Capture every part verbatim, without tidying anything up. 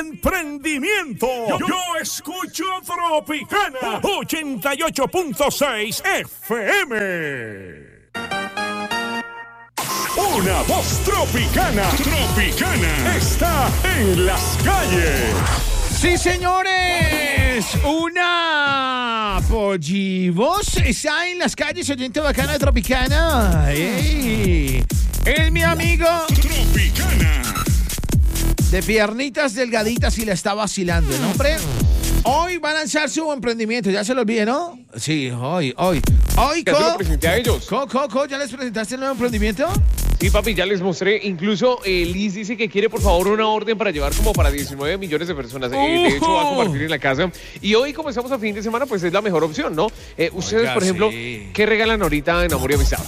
Emprendimiento. Yo, yo escucho Tropicana ochenta y ocho punto seis F M. Una voz tropicana. Tropicana está en las calles. Sí, señores, una pollivoz está en las calles, oyente bacana de Tropicana. ¡Ey! Es mi amigo Tropicana. De piernitas delgaditas y la está vacilando, ¿no, hombre? Hoy va a lanzar su emprendimiento, ya se lo olvidé, ¿no? Sí, hoy, hoy. Hoy, Ya se lo presenté a ellos. Co, Co, Co, ¿ya les presentaste el nuevo emprendimiento? Sí, papi, ya les mostré. Incluso eh, Liz dice que quiere, por favor, una orden para llevar como para diecinueve millones de personas. Eh, de hecho, va a compartir en la casa. Y hoy, como estamos a fin de semana, pues es la mejor opción, ¿no? Eh, ustedes, Oiga, por ejemplo, sí. ¿qué regalan ahorita en Amor y Amistad?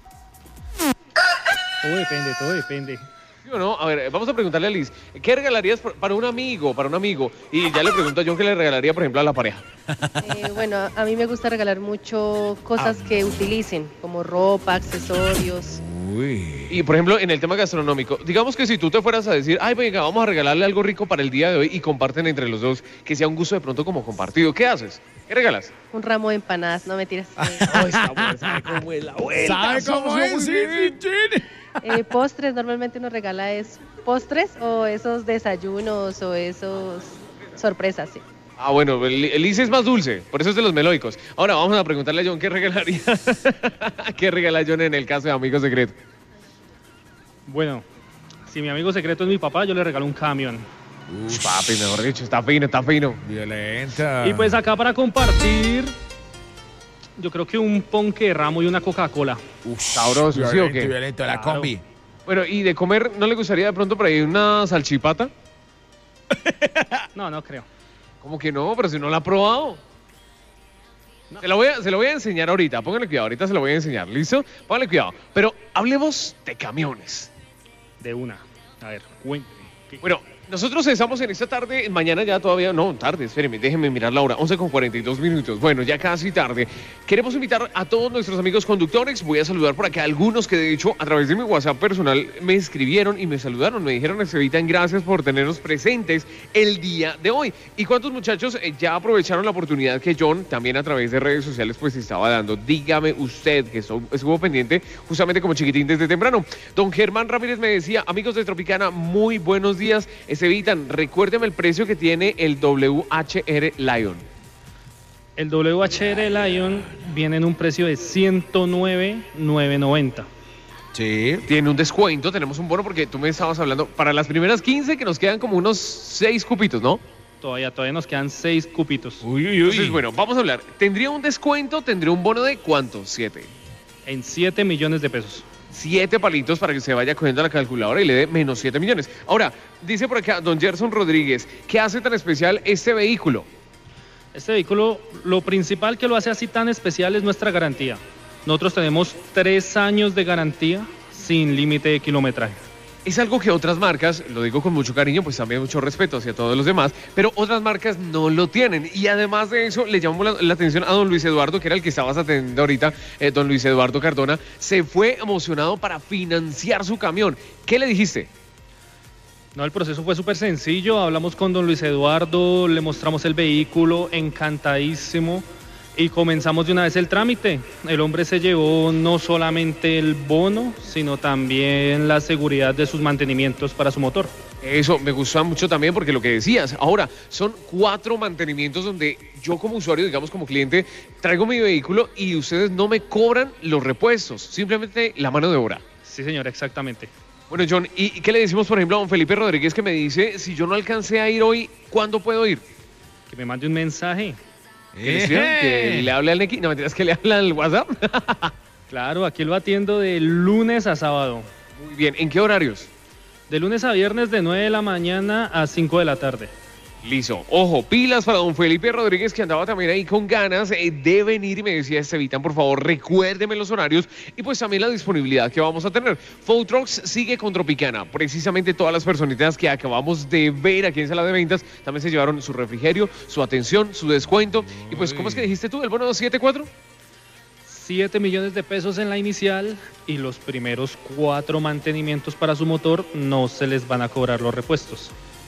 Todo depende, todo depende. ¿Sí o no? A ver, vamos a preguntarle a Liz. ¿Qué regalarías por- para un amigo, para un amigo? Y ya le pregunto a John qué le regalaría, por ejemplo, a la pareja. Eh, bueno, a mí me gusta regalar mucho cosas Ah. que utilicen, como ropa, accesorios. Uy. Y, por ejemplo, en el tema gastronómico, digamos que si tú te fueras a decir, ay, venga, vamos a regalarle algo rico para el día de hoy y comparten entre los dos, que sea un gusto de pronto como compartido, ¿qué haces? ¿Qué regalas? Un ramo de empanadas, no mentiras. ¿Sabe cómo es la vuelta? ¿Sabe cómo es? Sí, sí, sí. Eh, postres, normalmente uno regala es postres o esos desayunos o esos sorpresas, sí. Ah, bueno, el, el Liz es más dulce, por eso es de los melódicos. Ahora vamos a preguntarle a John qué regalaría. ¿Qué regala John en el caso de Amigo Secreto? Bueno, si mi amigo secreto es mi papá, yo le regalo un camión. Uf, papi, mejor dicho, está fino, está fino. Violenta. Y pues acá para compartir, yo creo que un ponque de ramo y una Coca-Cola. Uf, sabroso, ¿sí o violento, qué? violento, la Claro. combi. Bueno, ¿y de comer no le gustaría de pronto por ahí una salchipata? No, no creo. ¿Cómo que no? Pero si no la ha probado. No. Se, la voy a, se lo voy a enseñar ahorita, pónganle cuidado, ahorita se lo voy a enseñar, ¿listo? Pónganle cuidado. Pero hablemos de camiones. De una. A ver, cuénteme. ¿Qué- Bueno, nosotros estamos en esta tarde, mañana ya todavía, no, tarde, espérenme, déjenme mirar la hora, once con cuarenta y dos minutos, bueno, ya casi tarde. Queremos invitar a todos nuestros amigos conductores, voy a saludar por acá a algunos que de hecho a través de mi WhatsApp personal me escribieron y me saludaron, me dijeron, Estevitan, gracias por tenernos presentes el día de hoy. ¿Y cuántos muchachos eh, ya aprovecharon la oportunidad que John también a través de redes sociales pues estaba dando? Dígame usted, que estuvo, estuvo pendiente justamente como chiquitín desde temprano. Don Germán Ramírez me decía, amigos de Tropicana, muy buenos días. Estevitan, recuérdeme el precio que tiene el W H R Lion. El W H R Lion viene en un precio de ciento nueve mil novecientos noventa. Sí. Tiene un descuento, tenemos un bono porque tú me estabas hablando para las primeras quince que nos quedan como unos seis cupitos, ¿no? Todavía, todavía nos quedan seis cupitos. Uy, uy, uy. Entonces, bueno, vamos a hablar. ¿Tendría un descuento? ¿Tendría un bono de cuánto? Siete. En siete millones de pesos. Siete palitos para que se vaya cogiendo la calculadora y le dé menos siete millones. Ahora, dice por acá don Gerson Rodríguez, ¿qué hace tan especial este vehículo? Este vehículo, lo principal que lo hace así tan especial es nuestra garantía. Nosotros tenemos tres años de garantía sin límite de kilometraje. Es algo que otras marcas, lo digo con mucho cariño, pues también mucho respeto hacia todos los demás, pero otras marcas no lo tienen. Y además de eso, le llamamos la, la atención a don Luis Eduardo, que era el que estabas atendiendo ahorita, eh, don Luis Eduardo Cardona, se fue emocionado para financiar su camión. ¿Qué le dijiste? No, el proceso fue súper sencillo. Hablamos con don Luis Eduardo, le mostramos el vehículo, encantadísimo. Y comenzamos de una vez el trámite. El hombre se llevó no solamente el bono, sino también la seguridad de sus mantenimientos para su motor. Eso me gustó mucho también porque lo que decías, ahora son cuatro mantenimientos donde yo como usuario, digamos como cliente, traigo mi vehículo y ustedes no me cobran los repuestos, simplemente la mano de obra. Sí, señor, exactamente. Bueno, John, ¿y qué le decimos, por ejemplo, a don Felipe Rodríguez que me dice, si yo no alcancé a ir hoy, ¿cuándo puedo ir? Que me mande un mensaje. ¿Qué le hicieron? ¿Que le hable al Neki? No, mentiras, que le habla al WhatsApp. Claro, aquí lo atiendo de lunes a sábado. Muy bien, ¿en qué horarios? De lunes a viernes de nueve de la mañana a cinco de la tarde. Listo. Ojo, pilas para don Felipe Rodríguez, que andaba también ahí con ganas eh, de venir y me decía, Estevitan, por favor, recuérdeme los horarios y pues también la disponibilidad que vamos a tener. Food Trucks sigue con Tropicana. Precisamente todas las personitas que acabamos de ver aquí en Sala de Ventas también se llevaron su refrigerio, su atención, su descuento. Y pues, ¿cómo es que dijiste tú? ¿El bono siete cuatro? siete millones de pesos en la inicial y los primeros cuatro mantenimientos para su motor no se les van a cobrar los repuestos.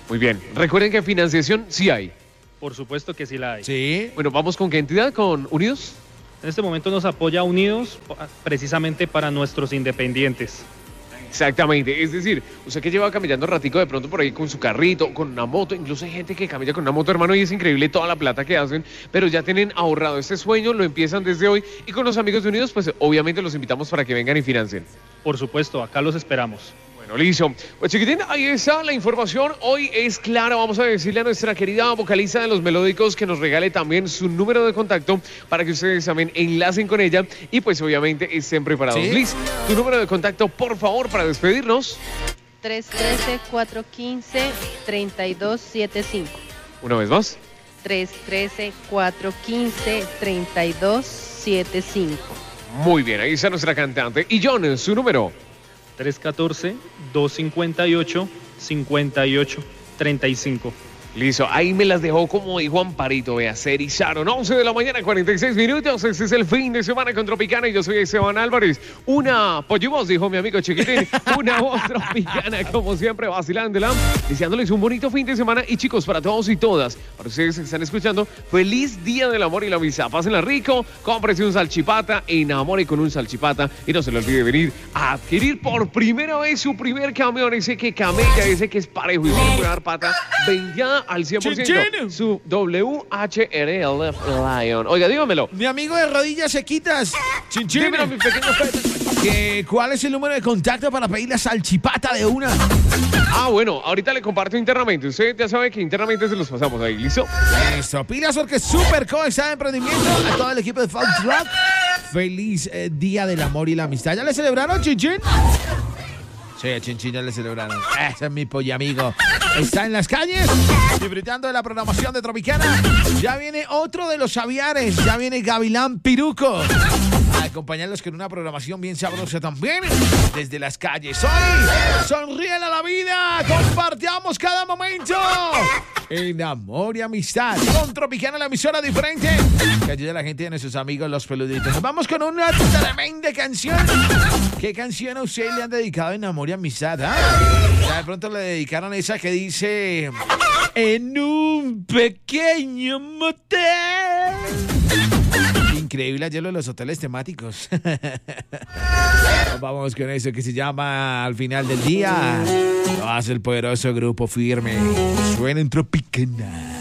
Muy bien. Recuerden que financiación sí hay. Por supuesto que sí la hay. Sí. Bueno, ¿vamos con qué entidad? ¿Con Unidos? En este momento nos apoya Unidos precisamente para nuestros independientes. Exactamente, es decir, usted que lleva caminando ratico de pronto por ahí con su carrito, con una moto, incluso hay gente que camina con una moto, hermano, y es increíble toda la plata que hacen, pero ya tienen ahorrado este sueño, lo empiezan desde hoy, y con los amigos de Unidos, pues obviamente los invitamos para que vengan y financien. Por supuesto, acá los esperamos. Bueno, listo. Pues chiquitín, ahí está la información. Hoy es clara, vamos a decirle a nuestra querida vocalista de Los Melódicos que nos regale también su número de contacto para que ustedes también enlacen con ella y pues obviamente estén preparados. ¿Sí? Liz, tu número de contacto, por favor, para despedirnos. tres uno tres, cuatro uno cinco, tres dos siete cinco. Una vez más. tres uno tres, cuatro uno cinco, tres dos siete cinco. Muy bien, ahí está nuestra cantante. Y John, su número. tres uno cuatro, dos cinco ocho, cinco ocho tres cinco. Listo, ahí me las dejó como dijo Amparito, vea, se erizaron. once de la mañana, cuarenta y seis minutos. Este es el fin de semana con Tropicana y yo soy Esteban Álvarez. Una polluvoz, dijo mi amigo chiquitín. Una voz tropicana, como siempre, vacilándola. Deseándoles un bonito fin de semana. Y chicos, para todos y todas, para ustedes que están escuchando, feliz Día del Amor y la Amistad. Pásenla rico, cómprese un salchipata, enamore con un salchipata. Y no se le olvide venir a adquirir por primera vez su primer camión, ese que camella, ese que es parejo y puede dar pata. Vendía al cien por ciento Chin, chin. su W H R L Lion. Oiga, dígamelo. Mi amigo de rodillas sequitas. Chinchín. Dímelo, mi pequeño Pedro. Que, ¿cuál es el número de contacto para pedir la salchipata de una? Ah, bueno, ahorita le comparto internamente. Usted ya sabe que internamente se los pasamos ahí, ¿listo? Eso, pilas porque Super Co está de emprendimiento. A todo el equipo de Food Truck. Feliz eh, Día del Amor y la Amistad. ¿Ya le celebraron, Chinchín? Sí, a Chinchín ya le celebraron. Ese es mi polla amigo. Está en las calles, disfrutando de la programación de Tropicana. Ya viene otro de los aviares. Ya viene Gavilán Piruco a acompañarlos con una programación bien sabrosa también desde las calles. Hoy, sonríen a la vida. Compartamos cada momento. En amor y amistad. Con Tropicana, la emisora diferente que ayuda a la gente y a nuestros amigos los peluditos. Nos vamos con una tremenda canción. ¿Qué canción a usted le han dedicado en amor y amistad? ¿Ah? Ya de pronto le dedicaron esa que dice: en un pequeño motel. Increíble ayer lo de los hoteles temáticos. Vamos con eso que se llama Al Final del Día. Lo hace el poderoso Grupo Firme. Suena en Tropicana.